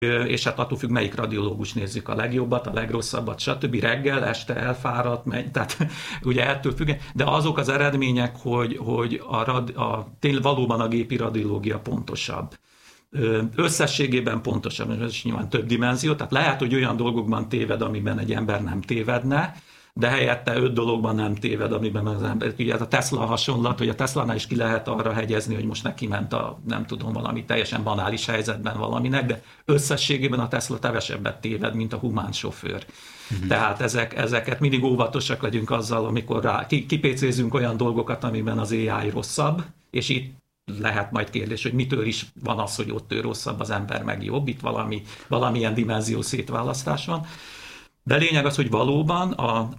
és hát attól függ, melyik radiológus nézzük, a legjobbat, a legrosszabbat, stb. Reggel, este elfáradt, megy, tehát ugye ettől függ, de azok az eredmények, hogy tényleg valóban a gépi radiológia pontosabb. Összességében pontosabb, ez is nyilván több dimenzió, tehát lehet, hogy olyan dolgokban téved, amiben egy ember nem tévedne, de helyette 5 dologban nem téved, amiben az ember, ugye ez a Tesla hasonlat, hogy a Teslánál is ki lehet arra hegyezni, hogy most neki ment nem tudom, valami teljesen banális helyzetben valaminek, de összességében a Tesla kevesebbet téved, mint a humán sofőr. Tehát ezeket mindig óvatosak legyünk azzal, amikor kipécézünk olyan dolgokat, amiben az AI rosszabb, és itt lehet majd kérdés, hogy mitől is van az, hogy ott ő rosszabb, az ember meg jobb, itt valamilyen dimenzió szétválasztás van. De lényeg az, hogy valóban,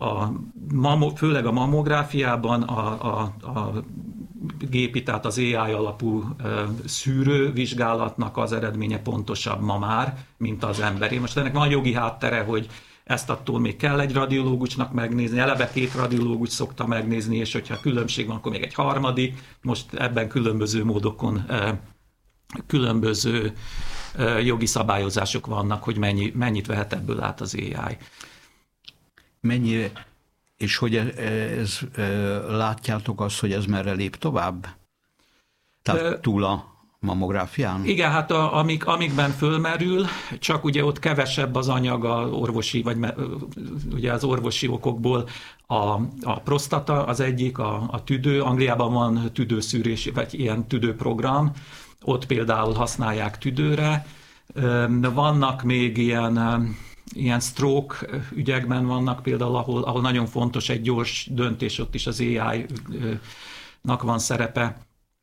főleg a mammográfiában a gépi, tehát az AI alapú szűrővizsgálatnak az eredménye pontosabb ma már, mint az emberi. Most ennek van jogi háttere, hogy ezt attól még kell egy radiológusnak megnézni, eleve 2 radiológus szokta megnézni, és hogyha különbség van, akkor még egy harmadik. Most ebben különböző módokon, különböző jogi szabályozások vannak, hogy mennyit vehet ebből át az AI. Mennyire, és hogy látjátok azt, hogy ez merre lép tovább? Tehát túl a mammográfián? Igen, hát amikben fölmerül, csak ugye ott kevesebb az anyag ugye az orvosi okokból. A prostata az egyik, a tüdő, Angliában van tüdőszűrés, vagy ilyen tüdőprogram, ott például használják tüdőre. Vannak még ilyen stroke ügyekben vannak például, ahol nagyon fontos egy gyors döntés, ott is az AI-nak van szerepe.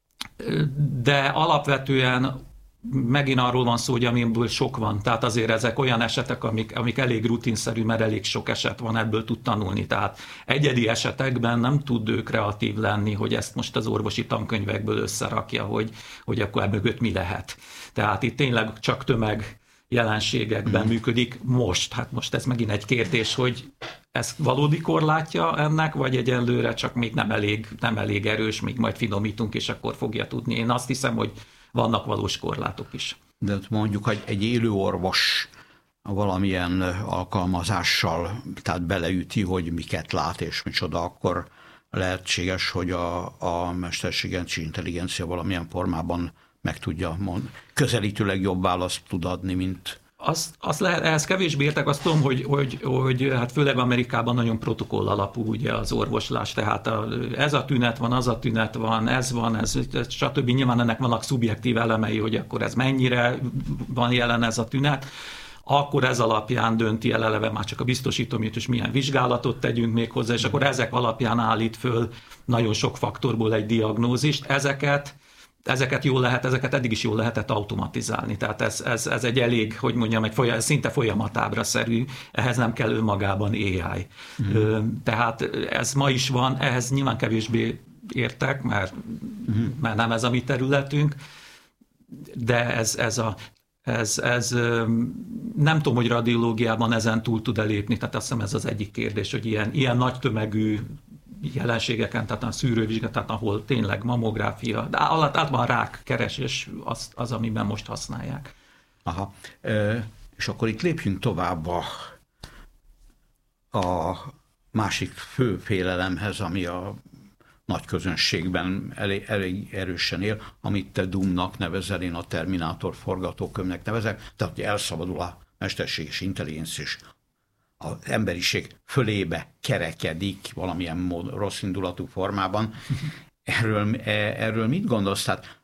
De alapvetően megint arról van szó, hogy amiből sok van. Tehát azért ezek olyan esetek, amik elég rutinszerű, mert elég sok eset van, ebből tud tanulni. Tehát egyedi esetekben nem tud ő kreatív lenni, hogy ezt most az orvosi tankönyvekből összerakja, hogy akkor mögött mi lehet. Tehát itt tényleg csak tömeg jelenségekben működik most. Hát most ez megint egy kérdés, hogy ez valódi korlátja ennek, vagy egyenlőre csak még nem elég erős, még majd finomítunk, és akkor fogja tudni. Én azt hiszem, hogy vannak valós korlátok is. De mondjuk egy élő orvos valamilyen alkalmazással, tehát beleüti, hogy miket lát és micsoda, akkor lehetséges, hogy a mesterséges intelligencia valamilyen formában meg tudja mondani. Közelítőleg jobb választ tud adni, mint... Azt lehet, ehhez kevésbé értek, azt tudom, hogy hát főleg Amerikában nagyon protokoll alapú ugye az orvoslás, tehát ez a tünet van, az a tünet van, ez stb. Nyilván ennek vannak szubjektív elemei, hogy akkor ez mennyire van jelen ez a tünet, akkor ez alapján dönti el eleve már csak a biztosító, hogy milyen vizsgálatot tegyünk még hozzá, és akkor ezek alapján állít föl nagyon sok faktorból egy diagnózist. Ezeket jól lehet, ezeket eddig is jól lehetett automatizálni. Tehát ez egy elég, hogy mondjam, szinte folyamatábraszerű, ehhez nem kell önmagában AI. Tehát ez ma is van, ehhez nyilván kevésbé értek, mert nem ez a mi területünk, de ez nem tudom, hogy radiológiában ezen túl tud elépni, tehát azt hiszem ez az egyik kérdés, hogy ilyen nagy tömegű jelenségeken, tehát a szűrővizsgálat, tehát ahol tényleg mammográfia, de általában rákkeresés az, amiben most használják. Aha. És akkor itt lépjünk tovább a másik fő félelemhez, ami a nagy közönségben elég erősen él, amit te Doomnak nevezel, én a Terminátor forgatókönyvnek nevezek, tehát hogy elszabadul a mesterséges intelligencia, és az emberiség fölébe kerekedik valamilyen rossz indulatú formában. Erről mit gondolsz? Tehát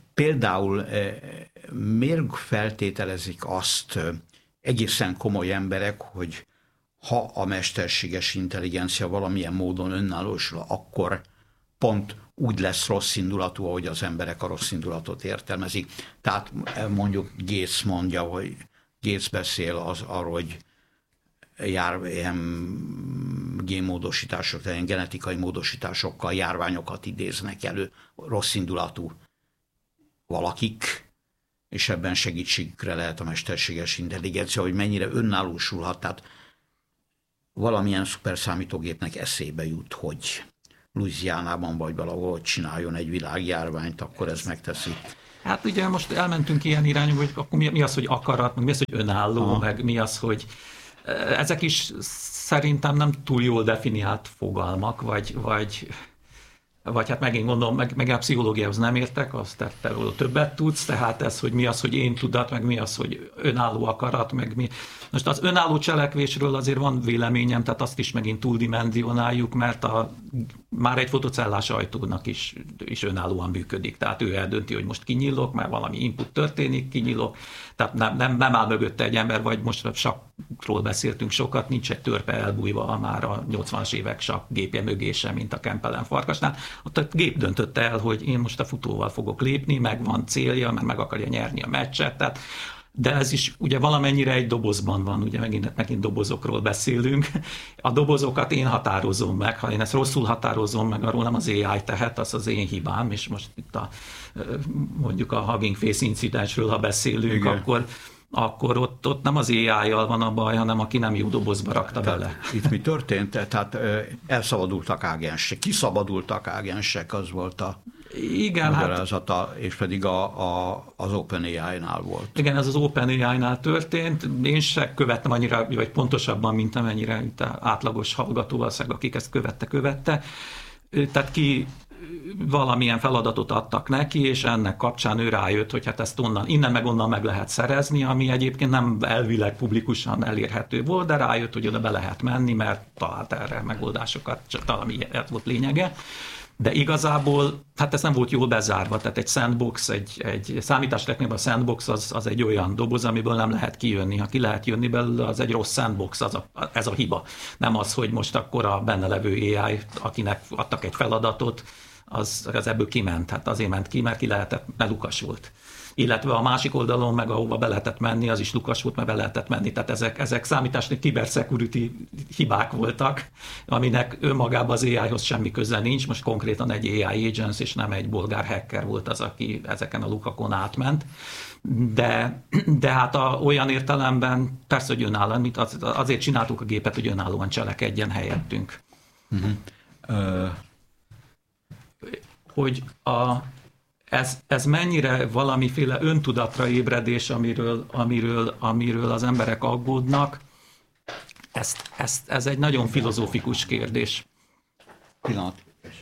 miért feltételezik azt egészen komoly emberek, hogy ha a mesterséges intelligencia valamilyen módon önállósul, akkor pont úgy lesz rossz indulatú, ahogy az emberek a rossz indulatot értelmezik. Tehát mondjuk Gates mondja, hogy Gates beszél arról, hogy ilyen génmódosítások, ilyen genetikai módosításokkal járványokat idéznek elő rossz indulatú valakik, és ebben segítségükre lehet a mesterséges intelligencia, hogy mennyire önállósulhat. Tehát valamilyen szuperszámítógépnek eszébe jut, hogy Louisianában vagy valahol csináljon egy világjárványt, akkor ez megteszi. Hát ugye most elmentünk ilyen irányba, hogy akkor mi az, hogy akarat, meg mi az, hogy önálló, meg mi az, hogy ezek is szerintem nem túl jól definiált fogalmak, vagy hát megint gondolom, meg a pszichológiához nem értek, azt te többet tudsz, tehát ez, hogy mi az, hogy én tudat, meg mi az, hogy önálló akarat, meg mi. Most az önálló cselekvésről azért van véleményem, tehát azt is megint túldimenzionáljuk, mert már egy fotocellás ajtónak is önállóan működik, tehát ő eldönti, hogy most kinyílok, mert valami input történik, kinyílok, tehát nem áll mögötte egy ember, vagy most a sakkról beszéltünk sokat, nincs egy törpe elbújva már a 80-as évek sakkgépje mögé sem, mint a Kempelen farkasnál. Ott a gép döntötte el, hogy én most a futóval fogok lépni, meg van célja, mert meg akarja nyerni a meccset, tehát de ez is ugye valamennyire egy dobozban van, ugye megint dobozokról beszélünk. A dobozokat én határozom meg, ha én ezt rosszul határozom meg, arról nem az AI tehet, az az én hibám, és most itt mondjuk a Hugging Face incidensről, ha beszélünk, akkor ott nem az AI-jal van a baj, hanem aki nem jó dobozba rakta bele. Itt mi történt? Tehát elszabadultak ágensek, kiszabadultak ágensek, az volt a magyarázata, és pedig az OpenAI-nál volt. Igen, ez az OpenAI-nál történt. Én se követtem annyira, vagy pontosabban, mint amennyire itt átlagos hallgató, akik ezt követte. Tehát ki valamilyen feladatot adtak neki, és ennek kapcsán ő rájött, hogy hát ezt innen meg onnan meg lehet szerezni, ami egyébként nem elvileg publikusan elérhető volt, de rájött, hogy oda be lehet menni, mert talált erre megoldásokat, csak talán ez volt lényege. De igazából, hát ez nem volt jól bezárva, tehát egy sandbox, egy számítástechnikában a sandbox az egy olyan doboz, amiből nem lehet kijönni. Ha ki lehet jönni belőle, az egy rossz sandbox, ez a hiba. Nem az, hogy most akkor a benne levő AI, akinek adtak egy feladatot, az ebből kiment. Hát azért ment ki, mert mert lukas volt. Illetve a másik oldalon meg ahova be lehetett menni, az is lukas volt, mert be lehetett menni. Tehát ezek számításni cybersecurity hibák voltak, aminek önmagában az AI-hoz semmi köze nincs. Most konkrétan egy AI agent, és nem egy bolgár hacker volt az, aki ezeken a lukakon átment. De hát olyan értelemben persze, hogy önállóan, mint azért csináltuk a gépet, hogy önállóan cselekedjen helyettünk. Hogy ez mennyire valamiféle öntudatra ébredés, amiről az emberek aggódnak, ez egy nagyon filozófikus kérdés. Pillanat.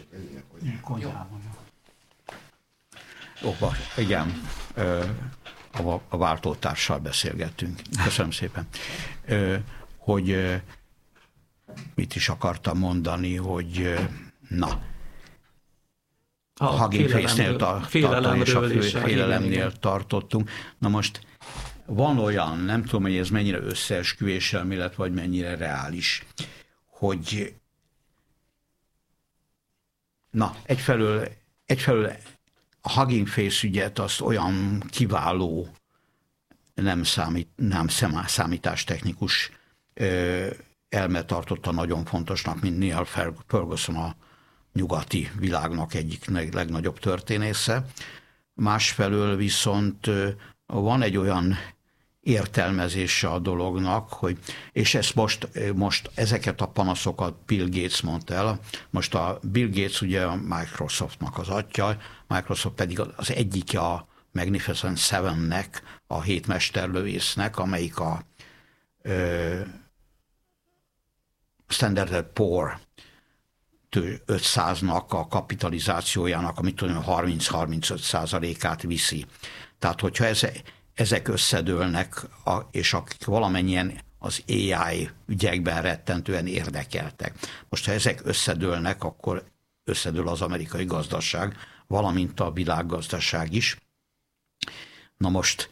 Igen, a váltótársal beszélgettünk. Köszönöm szépen. Hogy mit is akartam mondani, hogy a Hugging Face-nél félelemnél tartottunk. Na most van olyan, nem tudom, hogy ez mennyire összeesküvés elmélet, vagy mennyire reális, hogy egyfelől a Hugging Face ügyet azt olyan kiváló, nem számítástechnikus elme tartotta nagyon fontosnak, mint Neil Ferguson, a nyugati világnak egyik legnagyobb történésze. Másfelől viszont van egy olyan értelmezése a dolognak, hogy, és ezt most ezeket a panaszokat Bill Gates mondta el. Most a Bill Gates ugye a Microsoftnak az atya, Microsoft pedig az egyike a Magnificent Seven-nek, a 7 mesterlövésznek, amelyik a Standard & Poor 500-nak a kapitalizációjának, amit tudom, 30-35%-át viszi. Tehát, hogyha ezek összedőlnek, és akik valamennyien az AI ügyekben rettentően érdekeltek. Most, ha ezek összedőlnek, akkor összedől az amerikai gazdaság, valamint a világgazdaság is. Na most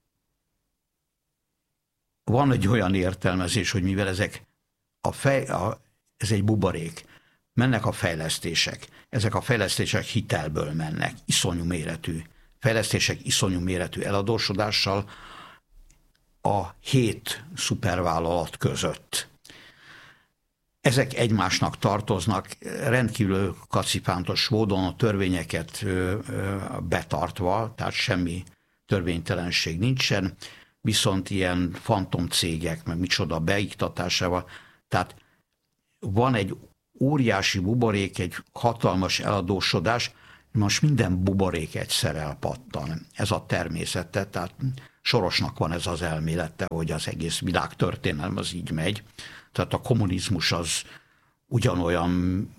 van egy olyan értelmezés, hogy mivel ezek ez egy buborék, mennek a fejlesztések. Ezek a fejlesztések hitelből mennek, iszonyú méretű fejlesztések, iszonyú méretű eladósodással a 7 szupervállalat között. Ezek egymásnak tartoznak, rendkívül kacipántos módon a törvényeket betartva, tehát semmi törvénytelenség nincsen, viszont ilyen fantomcégek, meg micsoda beiktatásával, tehát van egy óriási buborék, egy hatalmas eladósodás, most minden buborék egyszer elpattan. Ez a természete, tehát Sorosnak van ez az elmélete, hogy az egész világtörténelem az így megy. Tehát a kommunizmus az ugyanolyan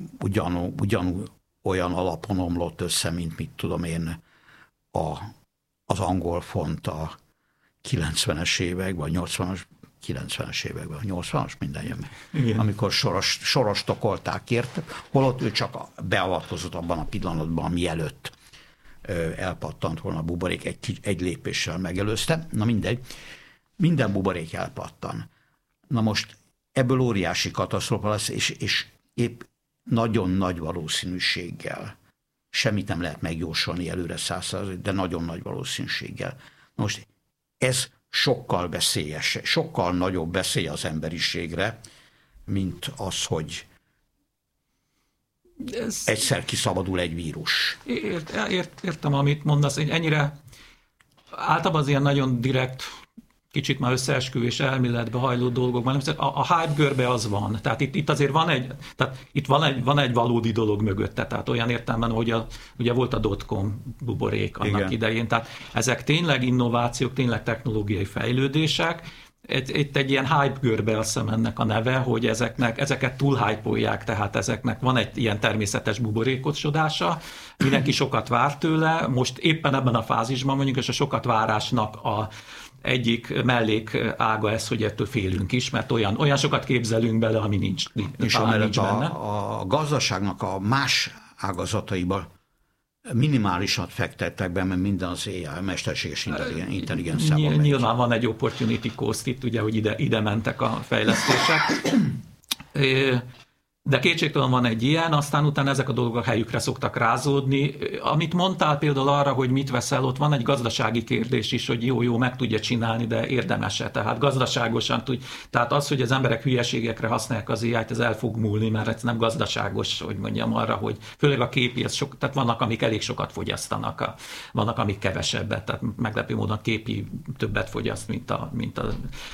alapon omlott össze, mint mit tudom én, az angol font a 90-es években, 90-es években, 80-as, minden jön. Igen. Amikor Soros tokolták érte, holott ő csak beavatkozott abban a pillanatban, mielőtt elpattant volna a buborék, egy lépéssel megelőzte. Na mindegy, minden buborék elpattan. Na most ebből óriási katasztrófa lesz, és épp nagyon nagy valószínűséggel, semmit nem lehet megjósolni előre 100%, de nagyon nagy valószínűséggel. Na most ez sokkal veszélyes, sokkal nagyobb veszély az emberiségre, mint az, hogy egyszer kiszabadul egy vírus. Értem, amit mondasz. Ennyire általában az ilyen nagyon direkt, kicsit már összeesküvés elméletbe hajló dolgokban, a hype görbe az van. Tehát itt azért van egy valódi dolog mögötte. Tehát olyan értelemben, hogy ugye volt a dotcom buborék annak Igen. idején. Tehát ezek tényleg innovációk, tényleg technológiai fejlődések. Itt egy ilyen hype görbe, azt hiszem ennek a neve, hogy ezeket túl hype-olják, tehát ezeknek van egy ilyen természetes buborékosodása, mindenki sokat vár tőle, most éppen ebben a fázisban mondjuk, és a sokat várásnak a egyik mellék ága ez, hogy ettől félünk is, mert olyan sokat képzelünk bele, ami nincs benne. A gazdaságnak a más ágazataiban minimálisat fektettek be, mert minden az AI, mesterséges intelligenciában. Nyilván van egy opportunity cost itt, ugye, hogy ide mentek a fejlesztések. De kétségtelen van egy ilyen, aztán utána ezek a dolgok helyükre szoktak rázódni. Amit mondtál például arra, hogy mit veszel, ott van egy gazdasági kérdés is, hogy jó, meg tudja csinálni, de érdemes-e. Tehát gazdaságosan tud. Tehát az, hogy az emberek hülyeségekre használják az AI-t, ez el fog múlni, mert ez nem gazdaságos, hogy mondjam arra, hogy főleg a képi, tehát vannak, amik elég sokat fogyasztanak, vannak, amik kevesebbet, tehát meglepő módon a képi többet fogyaszt, mint a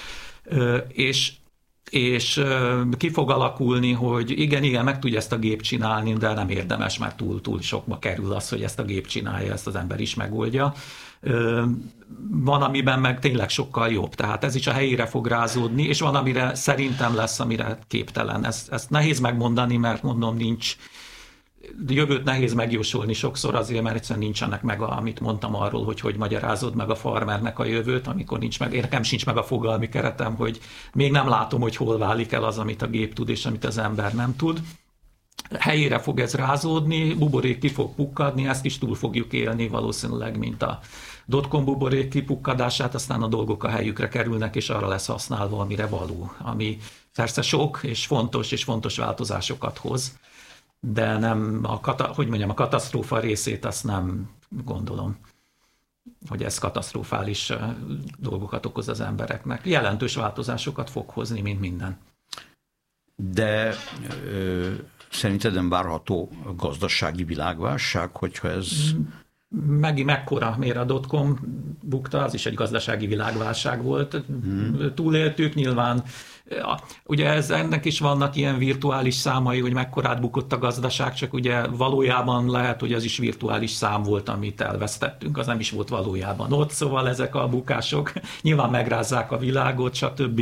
és ki fog alakulni, hogy igen, meg tudja ezt a gép csinálni, de nem érdemes, mert túl sokba kerül az, hogy ezt a gép csinálja, ezt az ember is megoldja. Van, amiben meg tényleg sokkal jobb, tehát ez is a helyére fog rázódni, és van, amire szerintem lesz, amire képtelen. Ezt nehéz megmondani, mert mondom, nincs jövőt nehéz megjósolni sokszor azért, mert egyszerűen nincsenek meg, amit mondtam arról, hogy magyarázod meg a farmernek a jövőt, amikor nincs meg. Nekem sincs meg a fogalmi keretem, hogy még nem látom, hogy hol válik el az, amit a gép tud, és amit az ember nem tud. Helyére fog ez rázódni, buborék ki fog pukkadni, ezt is túl fogjuk élni valószínűleg, mint a dotcom buborék kipukkadását, aztán a dolgok a helyükre kerülnek, és arra lesz használva, amire való. Ami persze sok és fontos változásokat hoz, de nem a katasztrófa részét azt nem gondolom, hogy ez katasztrofális dolgokat okoz az embereknek. Jelentős változásokat fog hozni, mint minden. De szerinted nem várható gazdasági világválság, hogyha ez... Mekkora, miért a dotcom bukta, az is egy gazdasági világválság volt. Túléltük nyilván. Ugye ennek is vannak ilyen virtuális számai, hogy mekkorát bukott a gazdaság, csak ugye valójában lehet, hogy az is virtuális szám volt, amit elvesztettünk, az nem is volt valójában ott, szóval ezek a bukások nyilván megrázzák a világot, stb.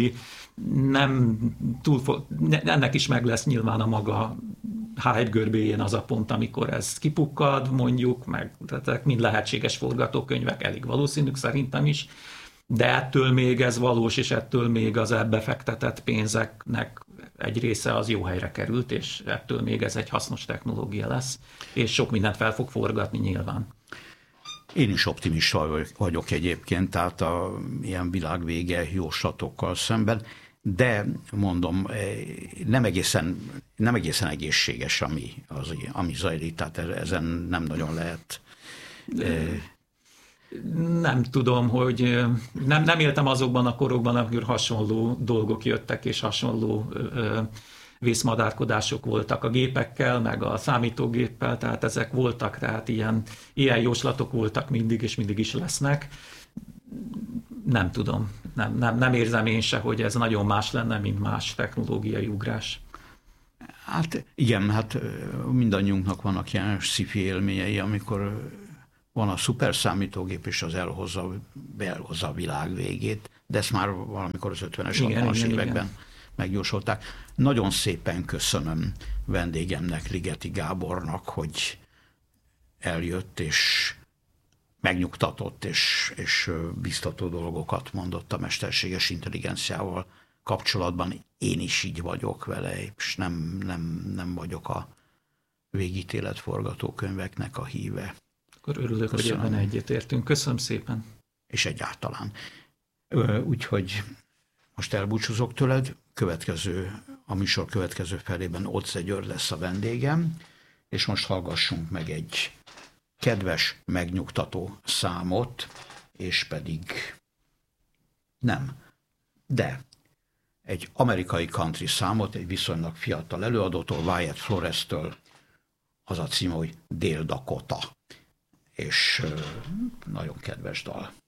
Ennek is meg lesz nyilván a maga hype görbéjén az a pont, amikor ez kipukkad, mondjuk, meg tehát mind lehetséges forgatókönyvek, elég valószínűk szerintem is, de ettől még ez valós, és ettől még az ebbe fektetett pénzeknek egy része az jó helyre került, és ettől még ez egy hasznos technológia lesz, és sok mindent fel fog forgatni nyilván. Én is optimista vagyok egyébként, tehát ilyen világvége jóslatokkal szemben, de mondom, nem egészen egészséges, ami zajlik, tehát ezen nem nagyon lehet... Nem tudom, hogy nem éltem azokban a korokban, amikor hasonló dolgok jöttek, és hasonló vészmadárkodások voltak a gépekkel, meg a számítógéppel, tehát ezek voltak, tehát ilyen jóslatok voltak mindig, és mindig is lesznek. Nem tudom, nem érzem én se, hogy ez nagyon más lenne, mint más technológiai ugrás. Hát igen, hát mindannyiunknak vannak ilyen sci-fi élményei, amikor van a szuper számítógép, és az elhozza a világ végét, de ezt már valamikor az 50-es, 60-as években megjósolták. Nagyon szépen köszönöm vendégemnek, Ligeti Gábornak, hogy eljött, és megnyugtatott, és biztató dolgokat mondott a mesterséges intelligenciával kapcsolatban. Én is így vagyok vele, és nem vagyok a végítélet forgatókönyveknek a híve. Akkor örülök, hogy ebben egyetértünk. Köszönöm szépen. És egyáltalán. Úgyhogy most elbúcsúzok tőled, a műsor következő felében Ocz György lesz a vendégem, és most hallgassunk meg egy kedves, megnyugtató számot, és pedig egy amerikai country számot, egy viszonylag fiatal előadótól, Wyatt Flores-től, az a címe, hogy Dél-Dakota, és nagyon kedves dal.